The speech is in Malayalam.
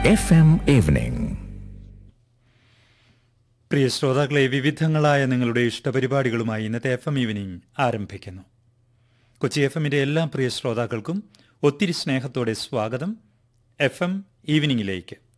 FM Evening. പ്രിയ ശ്രോതാക്കളെ, വിവിധങ്ങളായ നിങ്ങളുടെ ഇഷ്ടപരിപാടികളുമായി ഇന്നത്തെ FM ഈവനിംഗ് ആരംഭിക്കുന്നു. കൊച്ചി FMന്റെ എല്ലാ പ്രിയ ശ്രോതാക്കൾക്കും ഒത്തിരി സ്നേഹത്തോടെ സ്വാഗതം FM ഈവനിംഗിലേക്ക്.